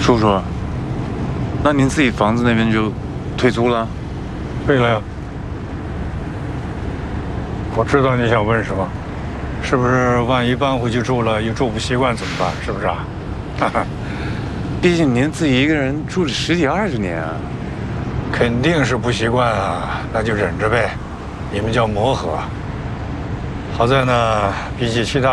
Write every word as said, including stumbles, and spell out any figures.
叔叔，那您自己房子那边就退租了？ 对了呀，我知道你想问什么，是不是万一搬回去住了又住不习惯怎么办？是不是啊？哈哈， 毕竟您自己一个人住了十几二十年啊。 肯定是不习惯啊，那就忍着呗，你们叫磨合。好在呢，比起其他。